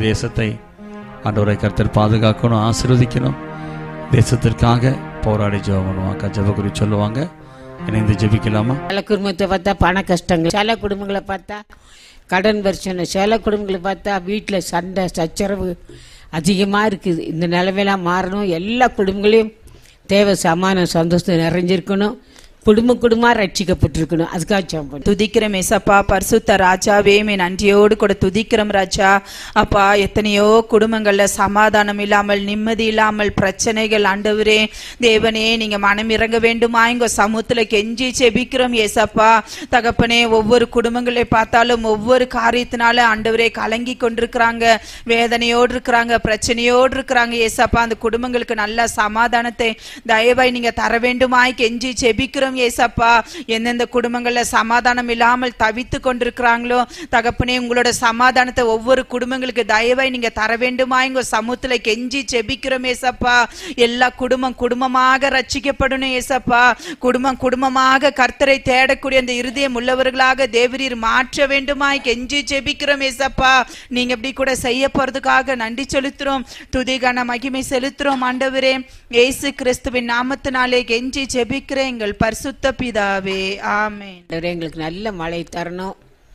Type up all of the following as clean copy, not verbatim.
தேசத்தை ஆண்டவரை கர்த்தர் பாதுகாக்கணும், ஆசீர்வதிக்கணும். தேசத்திற்காக போராடி ஜெபம் பண்ணுவாங்க. ஜெப குறித்து சொல்லுவாங்க. இணைந்து ஜெபிக்கலாமா? சில குடும்பத்தை பார்த்தா பண கஷ்டங்கள், சில குடும்பங்களை பார்த்தா கடன் பிரச்சனை, சில குடும்பங்களை பார்த்தா வீட்டில் சண்டை சச்சரவு அதிகமாக இருக்குது. இந்த நிலைமையெல்லாம் மாறணும். எல்லா குடும்பங்களையும் தேவை சமாதானம் சந்தோஷம் நிறைஞ்சிருக்கணும். குடும்பமா ரட்சிக்கப்பட்டிருக்கணும். அதுக்காக ஜெபம் பண்ணுவோம். துதிக்கிறோம் ஏசப்பா, பரிசுத்த ராஜாவே, நன்றியோடு கூட துதிக்கிறோம் ராஜா. அப்பா, எத்தனையோ குடும்பங்கள்ல சமாதானம் இல்லாமல், நிம்மதி இல்லாமல், பிரச்சனைகள். ஆண்டவரே தேவனே, நீங்க மனம் இறங்க வேண்டுமா எங்க சமூகத்துல கெஞ்சி செபிக்கிறோம் ஏசப்பா. தகப்பனே, ஒவ்வொரு குடும்பங்களை பார்த்தாலும் ஒவ்வொரு காரியத்தினால ஆண்டவரே கலங்கி கொண்டிருக்கிறாங்க, வேதனையோடு இருக்கிறாங்க, பிரச்சனையோடு இருக்கிறாங்க ஏசப்பா. அந்த குடும்பங்களுக்கு நல்ல சமாதானத்தை தயவாய் நீங்க தர வேண்டுமாய் கெஞ்சி செபிக்கிறோம் ஏசப்பா. எந்தெந்த குடும்பங்கள்ல சமாதானம் இல்லாமல் தவித்து கொண்டிருக்கிறாங்களோ தகப்பனே, உங்களோட சமாதானத்தை ஒவ்வொரு குடும்பங்களுக்கு தயவாய் நீங்க தர வேண்டுமா எங்க சமூகத்துல கெஞ்சி செபிக்கிறோம் ஏசப்பா. எல்லா குடும்பமாக ரட்சிக்கப்படணும் ஏசப்பா. குடும்பமாக கர்த்தரை தேடக்கூடிய அந்த இருதயம் உள்ளவர்களாக தேவரீர் மாற்ற வேண்டுமாய் கெஞ்சி செபிக்கிறோம் ஏசப்பா. நீங்க எப்படி கூட செய்ய போறதுக்காக நன்றி செலுத்துறோம், துதிகான மகிமை செலுத்துறோம் ஆண்டவரே. இயேசு கிறிஸ்துவின் நாமத்தினாலே கெஞ்சி செபிக்கிறேன் எங்கள் பரிசுத்த பிதாவே, ஆமென். எங்களுக்கு நல்ல மழை தரணும்,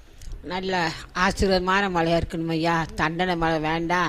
நல்ல ஆசீர்வாதமான மழையா இருக்கணும் ஐயா. தண்டனை மழை வேண்டாம்.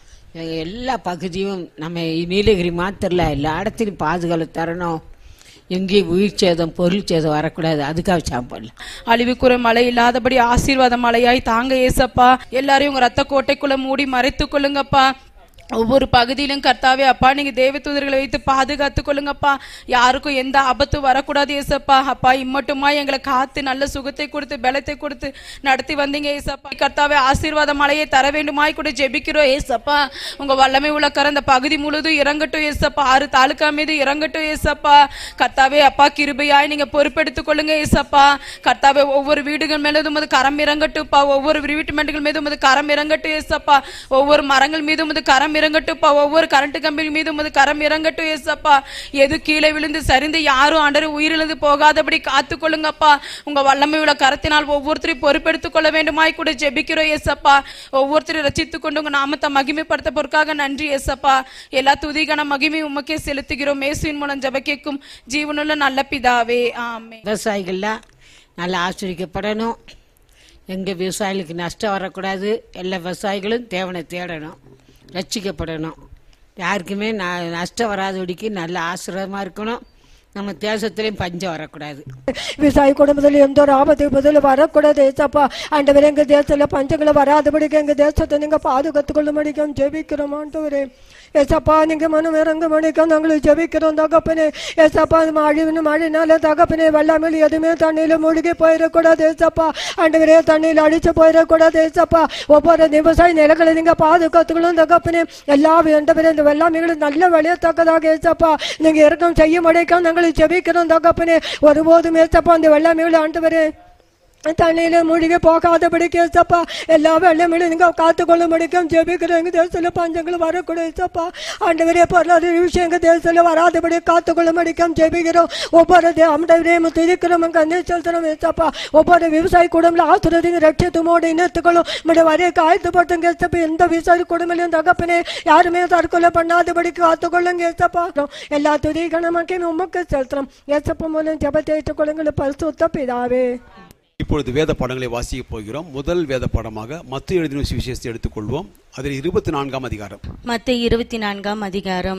எல்லா பகுதியும் நம்ம நீலகிரி மாத்திரல எல்லா இடத்துலையும் பாதுகாப்பு தரணும். எங்கேயும் உயிர் சேதம் பொருள் சேதம் வரக்கூடாது. அதுக்காக சாப்பிடலாம். அழிவுக்குற மழை இல்லாதபடி ஆசீர்வாத மழையாய் தாங்க ஏசப்பா. எல்லாரையும் உங்க ரத்த கோட்டைக்குள்ள மூடி மறைத்து கொள்ளுங்கப்பா. ஒவ்வொரு பகுதியிலும் கர்த்தாவே அப்பா, நீங்க தேவ தூதர்களை வைத்து பாதுகாத்து கொள்ளுங்கப்பா. யாருக்கும் எந்த ஆபத்து வரக்கூடாது ஏசப்பா. அப்பா, இம்மட்டுமா எங்களை காத்து நல்ல சுகத்தை கொடுத்து பலத்தை கொடுத்து நடத்தி வந்தீங்க ஏசப்பா. கர்த்தாவே, ஆசீர்வாத மழையை தர வேண்டுமாய் கூட ஜெபிக்கிறோம் ஏசப்பா. உங்க வல்லமை உள்ள கர அந்த பகுதி முழுதும் இறங்கட்டும் ஏசப்பா. 6 தாலுக்கா மீது இறங்கட்டும் ஏசப்பா. கர்த்தாவே அப்பா, கிருபையாய் நீங்க பொறுப்பெடுத்துக் கொள்ளுங்க ஏசப்பா. கர்த்தாவே, ஒவ்வொரு வீடுகள் மேலும் உமது கரம் இறங்கட்டும்ப்பா. ஒவ்வொரு வீட்டு மேடுகள் மீது உமது கரம் இறங்கட்டும் ஏசப்பா. ஒவ்வொரு மரங்கள் மீது உமது கரம் இறங்கட்டும்ப்பா. ஒவ்வொரு கரண்ட் கம்பி மீது உமது கரம் இறங்கட்டும் ஏசப்பா. எது கீழே விழுந்து சரிந்து யாரும் ஆண்டவரே உயிரிழந்து போகாதபடி காத்துக் கொள்ளுங்கப்பா. உங்க வல்லமை உள்ள கரத்தினால் ஒவ்வொருத்தரையும் பொறுப்பெடுத்துக் கொள்ள வேண்டுமாய் கூட ஜெபிக்கிறோம் ஏசப்பா. ஒவ்வொருத்தரையும் ரட்சித்துக் கொண்டு உங்க நாமத்தை மகிமைப்படுத்த பொறுக்காக நன்றி ஏசப்பா. எல்லா துதிகான மகிமை உமக்கே செலுத்துகிறோம். இயேசுவின் மூலம் ஜெபம் கேட்கும் ஜீவனுள்ள நல்ல பிதாவே, ஆமென். விவசாயிகள்லாம் நல்லா ஆசிரியக்கப்படணும். எங்க விவசாயிகளுக்கு நஷ்டம் வரக்கூடாது. எல்லா விவசாயிகளும் தேவனை தேடணும், ரட்சிக்கப்படணும். யாருக்குமே நஷ்டம் வராதபடிக்கு நல்ல ஆசீர்வாதமாக இருக்கணும். நம்ம தேசத்திலையும் பஞ்சம் வரக்கூடாது. விவசாய குடும்பத்தில் எந்த ஒரு ஆபத்து பதில் வரக்கூடாது ஏசப்பா. ஆண்டவரே, எங்க தேசத்துல பஞ்சங்களை வராதபடிக்கு எங்க தேசத்தை நீங்க பாதுகாத்துக் கொள்ள முடியும் ஜெபிக்கிறோம் ஆண்டவரே. ஏசப்பா, நீங்க மனம் இறங்க முடிக்கும் நாங்களும் ஜெபிக்கிறோம் தகப்பனே. ஏசப்பா, மழைனால தகப்பனே வெள்ளாமல் எதுவுமே தண்ணியில மூழ்கி போயிடக்கூடாது ஏசப்பா. ஆண்டவரே, தண்ணியில் அடிச்சு போயிடக்கூடாது ஏசப்பா. ஒவ்வொரு விவசாய நிலங்களை நீங்க பாதுகாத்துக்கணும் தகப்பனே. எல்லா ஆண்டவரே, இந்த வெள்ளாமைகளும் நல்ல விளையத்தக்கதாக ஏசப்பா நீங்க இறக்கம் செய்ய முடியும் நாங்கள் ஜெபிக்கிறோம் தகப்பனே. ஒருபோதும் ஏசப்பா அந்த வெள்ளாமைகளை ஆண்டவரே தண்ணியில மூழ்கி போகாதபடிக்கு ஏசப்பா எல்லா வெள்ளமையிலும் நீங்க காத்துக்கொள்ள முடிக்கும் ஜெபிக்கிறோம். எங்க தேசத்துல பஞ்சங்கள் வரக்கூடாது ஏசப்பா. ஆண்டவரே, பொருளாதார விஷயம் எங்க தேசத்துல வராதபடி காத்துக்கொள்ள முடிக்கும் ஜெபிக்கிறோம். ஒவ்வொரு ஆண்டவரே துதிக்கிறோம், கண்ணை செலுத்துறோம் ஏசப்பா. ஒவ்வொரு விவசாய குடும்பம் ஆசிரியங்க ரட்சத்துமோடு இணைத்துக்கொள்ளும் வரைய காய்த்துப்படுத்துங்க ஏசப்பா. எந்த விவசாய குடும்பம் தகப்பனே யாருமே தற்கொலை பண்ணாதபடி காத்துக்கொள்ளுங்க ஏசப்பா. எல்லா துதிகணமாக்கி உமக்கு செலுத்துறோம் ஏசப்பா மூலம் ஜெபத்தை ஏற்றுக்கொள்ளுங்க பரிசுத்த பிதாவே. இப்பொழுது வேத பாடங்களை வாசிக்க போகிறோம். முதல் வேத பாடமாக மத்தேயு எழுதின சுவிசேஷத்தை எடுத்துக்கொள்வோம். அதில் 24ஆம் அதிகாரம். மத்தேயு 24ஆம் அதிகாரம்.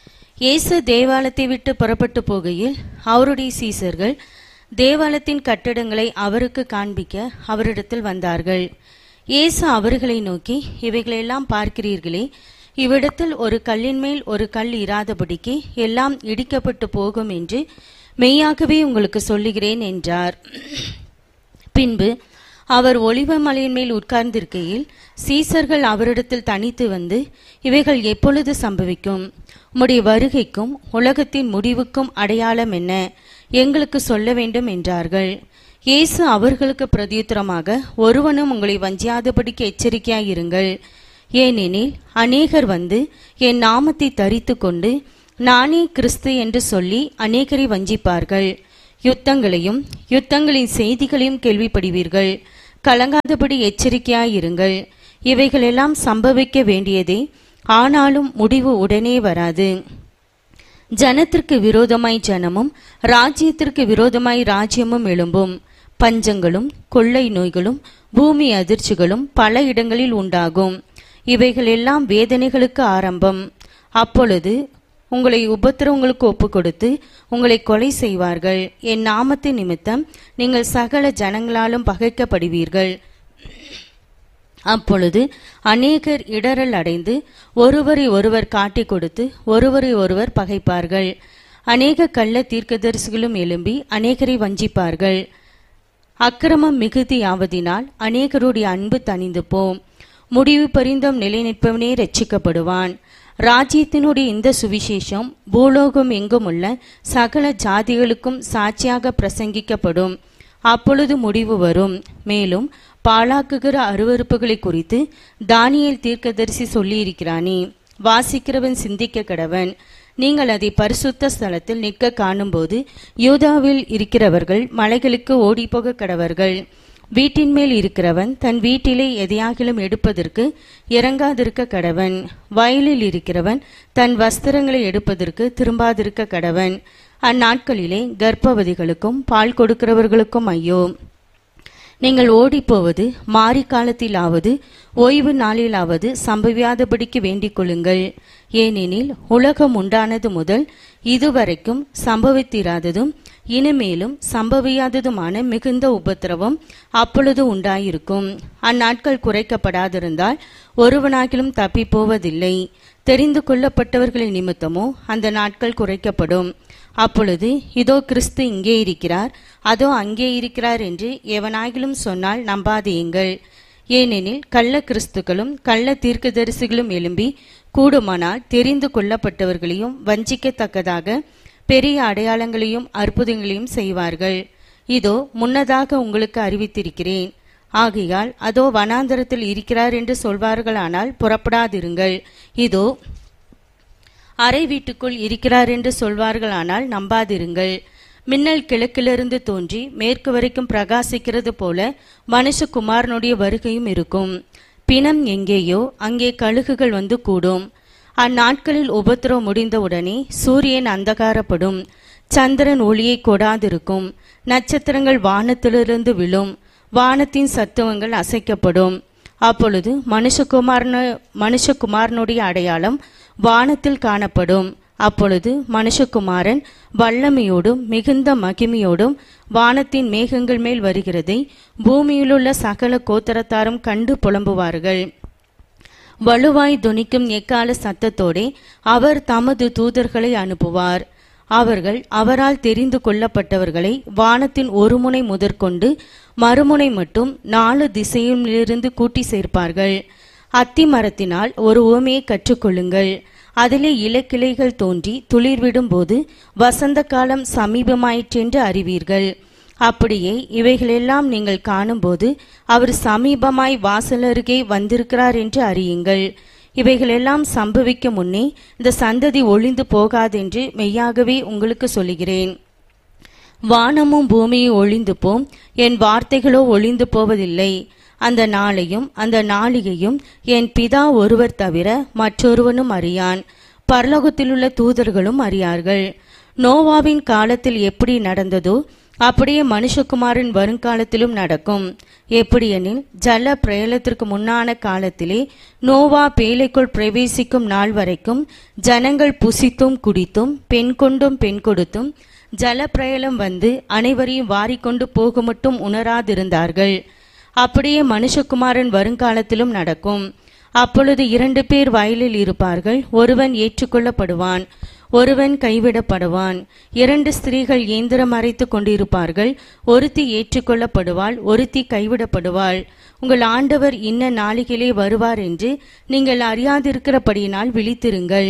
இயேசு தேவாலயத்தை விட்டு புறப்பட்டு போகையில் அவருடைய சீசர்கள் தேவாலயத்தின் கட்டடங்களை அவருக்கு காண்பிக்க அவரிடத்தில் வந்தார்கள். இயேசு அவர்களை நோக்கி, இவைகளெல்லாம் பார்க்கிறீர்களே, இவ்விடத்தில் ஒரு கல்லின் மேல் ஒரு கல் இராதபடிக்கு எல்லாம் இடிக்கப்பட்டு போகும் என்று மெய்யாகவே உங்களுக்கு சொல்லுகிறேன் என்றார். பின்பு அவர் ஒலிவ மலையின் மேல் உட்கார்ந்திருக்கையில் சீசர்கள் அவரிடத்தில் தனித்து வந்து, இவைகள் எப்பொழுது சம்பவிக்கும்? உம்முடைய வருகைக்கும் உலகத்தின் முடிவுக்கும் அடையாளம் என்ன? எங்களுக்கு சொல்ல வேண்டும் என்றார்கள். இயேசு அவர்களுக்கு பிரதியுத்தரமாக, ஒருவனும் உங்களை வஞ்சியாதபடிக்கு எச்சரிக்கையாயிருங்கள். ஏனெனில் அநேகர் வந்து என் நாமத்தை தரித்து கொண்டு நானே கிறிஸ்து என்று சொல்லி அநேகரை வஞ்சிப்பார்கள். யுத்தங்களையும் யுத்தங்களின் செய்திகளையும் கேள்விப்படுவீர்கள். கலங்காதபடி எச்சரிக்கையாயிருங்கள். இவைகளெல்லாம் சம்பவிக்க வேண்டியதே, ஆனாலும் முடிவு உடனே வராது. ஜனத்திற்கு விரோதமாய் ஜனமும் ராஜ்யத்திற்கு விரோதமாய் ராஜ்யமும் எழும்பும். பஞ்சங்களும் கொள்ளை நோய்களும் பூமி அதிர்ச்சிகளும் பல இடங்களில் உண்டாகும். இவைகள் எல்லாம் வேதனைகளுக்கு ஆரம்பம். அப்பொழுது உங்களை உபத்திரவங்களுக்கு ஒப்பு கொடுத்து உங்களை கொலை செய்வார்கள். என் நாமத்தின் நிமித்தம் நீங்கள் சகல ஜனங்களாலும் பகைக்கப்படுவீர்கள். அப்பொழுது அநேகர் இடறல் அடைந்து ஒருவரை ஒருவர் காட்டிக் கொடுத்து ஒருவரை ஒருவர் பகைப்பார்கள். அநேக கள்ள தீர்க்கதரிசிகளும் எழும்பி அநேகரை வஞ்சிப்பார்கள். அக்கிரமம் மிகுதியாவதினால் அநேகருடைய அன்பு தணிந்து போம். முடிவு பரிந்தும் நிலை நிற்பவனே ரட்சிக்கப்படுவான். ராஜ்யத்தினுடைய இந்த சுவிசேஷம் பூலோகம் எங்கும் உள்ள சகல ஜாதிகளுக்கும் சாட்சியாக பிரசங்கிக்கப்படும். அப்பொழுது முடிவு வரும். மேலும் பாழாக்குகிற அருவருப்புகளை குறித்து தானியேல் தீர்க்கதரிசி சொல்லியிருக்கிறானே, வாசிக்கிறவன் சிந்திக்க கடவன். நீங்கள் அதை பரிசுத்த ஸ்தலத்தில் நிற்க காணும்போது யூதாவில் இருக்கிறவர்கள் மலைகளுக்கு ஓடிப்போக கடவர்கள். வீட்டின் மேல் இருக்கிறவன் தன் வீட்டிலே எதையாகிலும் எடுப்பதற்கு இறங்காதிருக்க கடவன். வயலில் இருக்கிறவன் தன் வஸ்திரங்களை எடுப்பதற்கு திரும்பாதிருக்க கடவன். அந்நாட்களிலே கர்ப்பவதிகளுக்கும் பால் கொடுக்கிறவர்களுக்கும் ஐயோ! நீங்கள் ஓடிப்போவது மாரி காலத்திலாவது ஓய்வு நாளிலாவது சம்பவியாதபடிக்கு வேண்டிக் கொள்ளுங்கள். ஏனெனில் உலகம் உண்டானது முதல் இதுவரைக்கும் சம்பவித்திராததும் இனிமேலும் சம்பவியாததுமான மிகுந்த உபத்திரவம் அப்பொழுது உண்டாயிருக்கும். அந்நாட்கள் குறைக்கப்படாதிருந்தால் ஒருவனாகிலும் தப்பி போவதில்லை. தெரிந்து கொள்ளப்பட்டவர்களின் நிமித்தமோ அந்த நாட்கள் குறைக்கப்படும். அப்பொழுது இதோ கிறிஸ்து இங்கே இருக்கிறார், அதோ அங்கே இருக்கிறார் என்று எவனாகிலும் சொன்னால் நம்பாதீங்கள். ஏனெனில் கள்ள கிறிஸ்துக்களும் கள்ள தீர்க்கதரிசிகளும் எழும்பி கூடுமானால் தெரிந்து கொள்ளப்பட்டவர்களையும் வஞ்சிக்கத்தக்கதாக பெரிய அடையாளங்களையும் அற்புதங்களையும் செய்வார்கள். இதோ முன்னதாக உங்களுக்கு அறிவித்திருக்கிறேன். ஆகையால் அதோ வனாந்தரத்தில் இருக்கிறார் என்று சொல்வார்களானால் புறப்படாதிருங்கள். இதோ அறை வீட்டுக்குள் இருக்கிறார் என்று சொல்வார்களானால் நம்பாதிருங்கள். மின்னல் கிழக்கிலிருந்து தோன்றி மேற்கு வரைக்கும் பிரகாசிக்கிறது போல மனுஷகுமாரனுடைய வருகையும் இருக்கும். பிணம் எங்கேயோ அங்கே கழுகுகள் வந்து கூடும். அந்நாட்களில் உபத்திரவம் முடிந்தவுடனே சூரியன் அந்தகாரப்படும், சந்திரன் ஒளியை கொடாதிருக்கும், நட்சத்திரங்கள் வானத்திலிருந்து விழும், வானத்தின் சத்துவங்கள் அசைக்கப்படும். அப்பொழுது மனுஷகுமாரனுடைய அடையாளம் வானத்தில் காணப்படும். அப்பொழுது மனுஷகுமாரன் வல்லமையோடும் மிகுந்த மகிமையோடும் வானத்தின் மேகங்கள் மேல் வருகிறதை பூமியிலுள்ள சகல கோத்திரத்தாரும் கண்டு புலம்புவார்கள். வலுவாய் தொனிக்கும் எக்கால சத்தத்தோடே அவர் தமது தூதர்களை அனுப்புவார். அவர்கள் அவரால் தெரிந்து கொள்ளப்பட்டவர்களை வானத்தின் ஒரு முனை முதற்கொண்டு மறுமுனை மட்டும் 4 திசையிலிருந்து கூட்டி சேர்ப்பார்கள். அத்தி மரத்தினால் ஒரு உவமையை கற்றுக்கொள்ளுங்கள். அதிலே இலக்கிளைகள் தோன்றி துளிர்விடும் போது வசந்த காலம் சமீபமாயிற்றென்று அறிவீர்கள். அப்படியே இவைகளெல்லாம் நீங்கள் காணும்போது அவர் சமீபமாய் வாசலருகே வந்திருக்கிறார் என்று அறியுங்கள். இவைகளெல்லாம் சம்பவிக்க முன்னே இந்த சந்ததி ஒழிந்து போகாதென்று மெய்யாகவே உங்களுக்கு சொல்லுகிறேன். வானமும் பூமியும் ஒழிந்து போம், என் வார்த்தைகளோ ஒழிந்து போவதில்லை. அந்த நாளையும் அந்த நாளிகையும் என் பிதா ஒருவர் தவிர மற்றொருவனும் அறியான், பரலோகத்திலுள்ள தூதர்களும் அறியார்கள். நோவாவின் காலத்தில் எப்படி நடந்ததோ அப்படியே மனுஷகுமாரின் வருங்காலத்திலும் நடக்கும். எப்படியெனில் ஜல பிரளயத்திற்கு முன்னான காலத்திலே நோவா பேழைக்குள் பிரவேசிக்கும் நாள் வரைக்கும் ஜனங்கள் புசித்தும் குடித்தும் பெண் கொண்டும் பெண் கொடுத்தும் ஜல பிரளயம் வந்து அனைவரையும் வாரிக்கொண்டு போக மட்டும் உணராதிருந்தார்கள். அப்படியே மனுஷகுமாரன் வருங்காலத்திலும் நடக்கும். அப்பொழுது 2 பேர் வயலில் இருப்பார்கள், ஒருவன் ஏற்றுக்கொள்ளப்படுவான், ஒருவன் கைவிடப்படுவான். 2 ஸ்திரீகள் இயந்திரம் அரைத்து கொண்டிருப்பார்கள், ஒருத்தி ஏற்றுக்கொள்ளப்படுவாள், ஒருத்தி கைவிடப்படுவாள். உங்கள் ஆண்டவர் இன்ன நாளிகளே வருவார் என்று நீங்கள் அறியாதிருக்கிறபடியினால் விழித்திருங்கள்.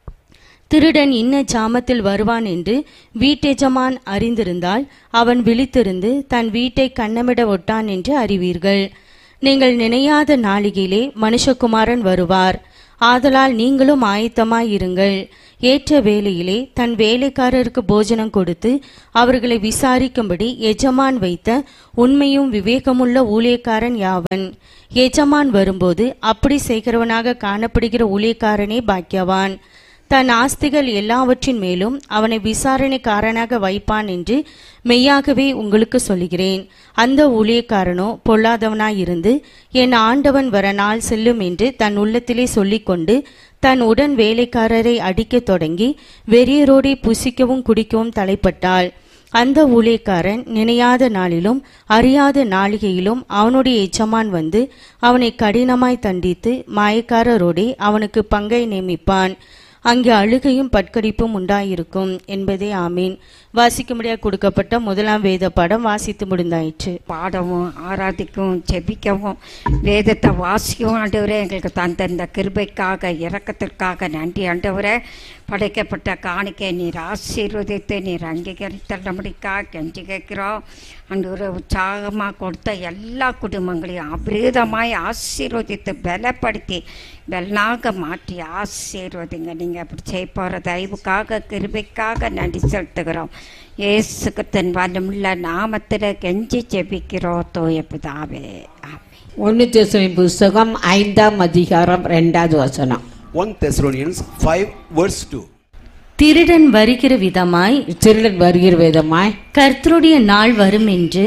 திருடன் இன்ன ஜாமத்தில் வருவான் என்று வீட்டெஜமான் அறிந்திருந்தால் அவன் விழித்திருந்து தன் வீட்டை கண்ணமிட ஒட்டான் என்று அறிவீர்கள். நீங்கள் நினையாத நாளிகையிலே மனுஷகுமாரன் வருவார். ஆதலால் நீங்களும் ஆயத்தமாயிருங்கள். ஏற்ற வேளையிலே தன் வேலைக்காரருக்கு போஜனம் கொடுத்து அவர்களை விசாரிக்கும்படி எஜமான் வைத்த உண்மையும் விவேகமுள்ள ஊழியக்காரன் யாவன்? எஜமான் வரும்போது அப்படி செய்கிறவனாக காணப்படுகிற ஊழியக்காரனே பாக்கியவான். தன் ஆஸ்திகள் எல்லாவற்றின் மேலும் அவனை விசாரணைக்காரனாக வைப்பான் என்று மெய்யாகவே உங்களுக்கு சொல்லுகிறேன். அந்த ஊழியக்காரனோ பொல்லாதவனாயிருந்து என் ஆண்டவன் வர நாள் செல்லும் என்று தன் உள்ளத்திலே சொல்லிக்கொண்டு தன் உடன் வேலைக்காரரை அடிக்கத் தொடங்கி வெறியரோடே புசிக்கவும் குடிக்கவும் தலைப்பட்டாள். அந்த ஊழியக்காரன் நினையாத நாளிலும் அறியாத நாளிகையிலும் அவனுடைய எஜமான் வந்து அவனை கடினமாய் தண்டித்து மாயக்காரரோடே அவனுக்கு பங்கை நியமிப்பான். அங்கே அழுகையும் பட்கடிப்பும் உண்டாயிருக்கும் என்பதே ஆமீன். வாசிக்கும்படியாக கொடுக்கப்பட்ட முதலாம் வேத பாடம் வாசித்து முடிந்தாயிற்று. பாடவும் ஆராதிக்கவும் ஜெபிக்கவும் வேதத்தை வாசிக்கவும் ஆண்டவரே எங்களுக்கு தந்த இந்த கிருபைக்காக இரக்கத்திற்காக நன்றி ஆண்டவரே. படைக்கப்பட்ட காணிக்கை நீர் ஆசீர்வதித்து நீர் அங்கீகரித்தபடிக்காக கெஞ்சி கேட்கிறோம் ஆண்டவரே. உற்சாகமாக கொடுத்த எல்லா குடும்பங்களையும் அபிரீதமாய் ஆசீர்வதித்து பலப்படுத்தி வெள்ளாக மாற்றி ஆசீர்வதிங்க. நீங்கள் அப்படி செய்ய போகிற தயவுக்காக கிருபைக்காக நன்றி செலுத்துகிறோம். இயேசு கிறிஸ்துவின் வல்லமுள்ள நாமத்தில் கெஞ்சி ஜெபிக்கிறோம் தூய பிதாவே. 1 தெசலோனியர் புஸ்தகம் 5ஆம் அதிகாரம் 2வது வசனம். 1 Thessalonians 5 verse 2. திருடன் வருகிற விதமாய் கர்த்தருடைய நாள் வரும் என்று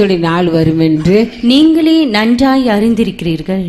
நீங்களே நன்றாய் அறிந்திருக்கிறீர்கள்.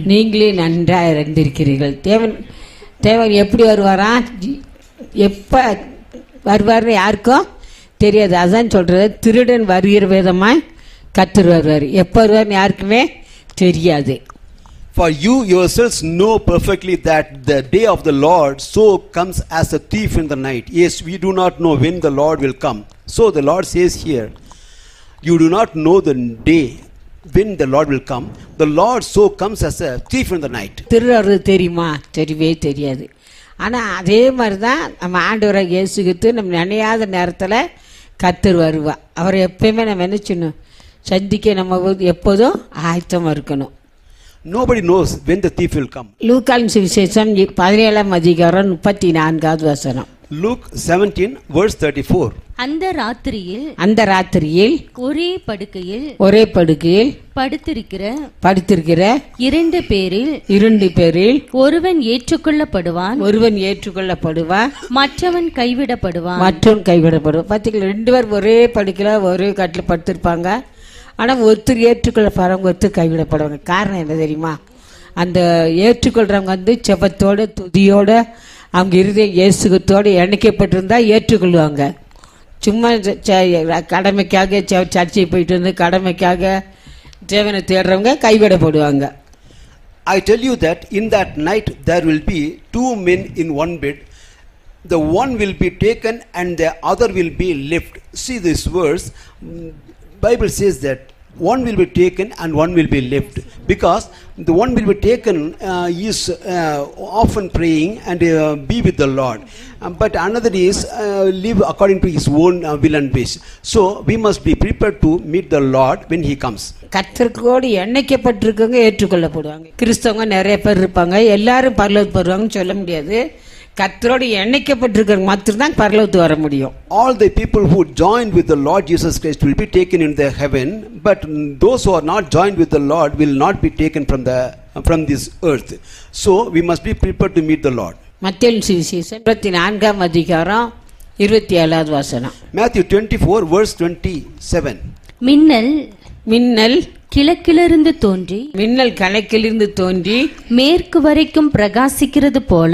தேவன் எப்படி வருவாரா, எப்ப வருவார்னு யாருக்கும் தெரியாது. அதான் சொல்றது, திருடன் வருகிற விதமாய் கர்த்தர் வருவார். எப்ப வருவார்னு யாருக்குமே தெரியாது. For you yourselves know perfectly that the day of the Lord so comes as a thief in the night. Yes, we do not know when the Lord will come. So the Lord says here, you do not know the day when the Lord will come. The Lord so comes as a thief in the night. திருவரு தெரியுமா? தெரியவே தெரியாது. ஆனால் அதே மாதிரி தான் நம்ம ஆண்டவராக இயேசுகிட்டு நம்ம நினையாத நேரத்தில் கர்த்தர் வருவா. அவரை எப்பயுமே நம்ம நினைச்சணும், சந்திக்க நம்ம எப்போதும் ஆயத்தமாக இருக்கணும். Nobody knows when the thief will come. லூக்காவின் சுவிசேஷம் 17ஆம் அதிகாரம் 34வது வசனம். Luke 17 verse 34. அந்த ராத்திரியில் ஒரே படுக்கையில் படுத்திருக்கிற 2 பேரில் ஒருவன் ஏற்றுக்கொள்ளப்படுவான், மற்றவன் கைவிடப்படுவான். பார்த்தீங்களா, 2 பேர் ஒரே படுக்கையில ஒரே கட்டில் படுத்திருப்பாங்க. ஆனால் ஒருத்தர் ஏற்றுக்கொள்ளப்படுறவங்க, ஒருத்தர் கைவிடப்படுவாங்க. காரணம் என்ன தெரியுமா? அந்த ஏற்றுக்கொள்றவங்க வந்து செபத்தோட துதியோட அவங்க இருதயம் இயேசுகத்தோடு இணைக்கப்பட்டிருந்தா ஏற்றுக்கொள்வாங்க. சும்மா கடமைக்காக சர்ச்சை போயிட்டு வந்து கடமைக்காக தேவனை தேடுறவங்க கைவிடப்படுவாங்க. I tell you that in that night there will be 2 men in one bed. The one will be taken and the other will be left. See this verse. Bible says that one will be taken and one will be left, because the one will be taken is often praying and be with the Lord, but another is live according to his own will and wish. So we must be prepared to meet the Lord when he comes. கர்த்தரோடு எண்ணிக்கப்பட்டிருக்கவங்க ஏற்றுக்கொள்ளப்படுவாங்க. கிறிஸ்தவங்க நிறைய பேர் இருப்பாங்க, எல்லாரும் பரலோகத்துக்கு வருவாங்கன்னு சொல்ல முடியாது. கர்த்தரோடு எண்ணிக்கப்பட்டிருக்கிறவங்க மட்டும்தான் பரலோகத்துக்கு வர முடியும். All the people who joined with the Lord Jesus Christ will be taken in the heaven, but those who are not joined with the Lord will not be taken from this earth. So we must be prepared to meet the Lord. மத்தேயு சுவிசேஷம் 24ஆம் அதிகாரம் 27வது வசனம். Matthew 24 verse 27. மின்னல் கிழக்கிலிருந்து தோன்றி மேற்கு வரைக்கும் பிரகாசிக்கிறது போல,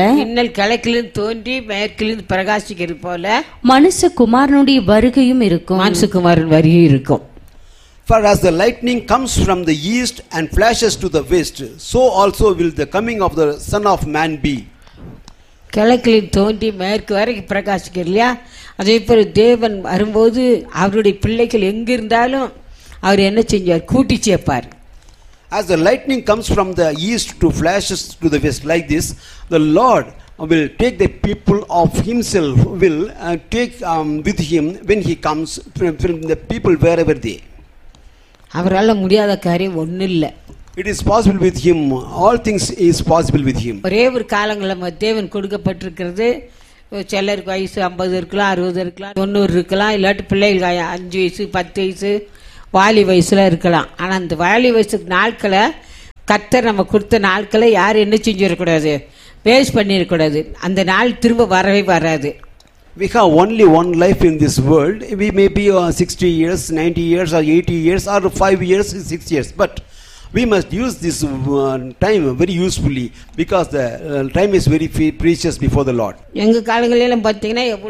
மனுஷகுமாரனுடைய வருகையும் இருக்கும். For as the lightning comes from the east and flashes to the west, so also will the coming of the Son of Man be. கிழக்கில் தோன்றி மேற்கு வரைக்கும் பிரகாசிக்கிறது இல்லையா? அதே போல தேவன் வரும்போது அவருடைய பிள்ளைகள் எங்கிருந்தாலும் அவர் என்ன செஞ்சார்? கூட்டி சேர்ப்பார். As the lightning comes from the east to flashes to the west, like this, the Lord will take the people of himself, will take with him when he comes from the people wherever they. அவரால் முடியாத காரியம் ஒன்றும் இல்லை. It is possible with him. All things is possible with him. ஒரே ஒரு காலங்களில் தேவன் கொடுக்கப்பட்டிருக்கிறது. சிலருக்கு வயசு 50 இருக்கலாம், 60 இருக்கலாம், 90 இருக்கலாம், இல்லாட்டி பிள்ளைகள் 5 வயசு 10 வயசு வாலி வயசுல இருக்கலாம். ஆனா அந்த வாலி வயசுக்கு நாட்களை கர்த்தர் நம்ம கொடுத்த நாட்களை யாரும் என்ன செஞ்சிடக்கூடாது, வேஸ்ட் பண்ணிடக்கூடாது. அந்த நாள் திரும்ப வரவே வராது. We have only one life in this world. We may be 60 years, 90 years or 80 years or 5 years, 6 years. But we must use this time very usefully because the time is very precious before the Lord. எங்க காலங்களிலும் பார்த்தீங்கன்னா